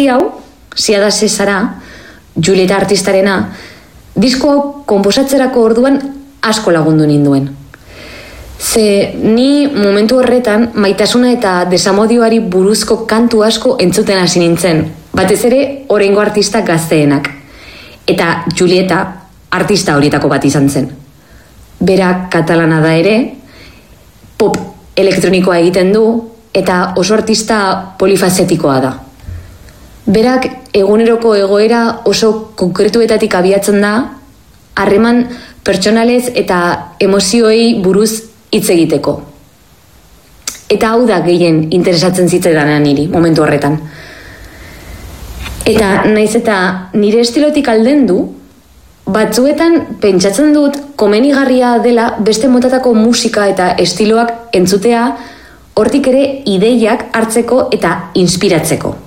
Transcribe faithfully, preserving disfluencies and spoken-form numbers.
hau, Ziada Zezara, Julieta artistarena, disko hau konposatzerako orduan asko lagundu ninduen. Ze ni momentu horretan maitasuna eta desamodioari buruzko kantu asko entzuten hasi nintzen, batez ere oraingo artista gazteenak. Eta Julieta artista horietako bat izan zen. Bera katalana da ere, pop elektronikoa egiten du eta oso artista polifazetikoa da. Berak eguneroko egoera oso konkretuetatik abiatzen da, harreman pertsonalez eta emozioei buruz hitz egiteko. Eta hau da gehien interesatzen zitzaidan niri momentu horretan. Eta naiz eta nire estilotik aldendu, batzuetan pentsatzen dut komenigarria dela beste motatako musika eta estiloak entzutea, hortik ere ideiak hartzeko eta inspiratzeko.